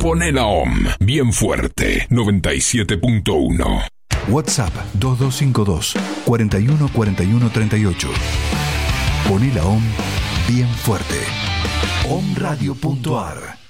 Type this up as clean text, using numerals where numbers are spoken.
Poné la OM bien fuerte, 97.1. WhatsApp 2252 41 41 38. Poné la OM bien fuerte. omradio.ar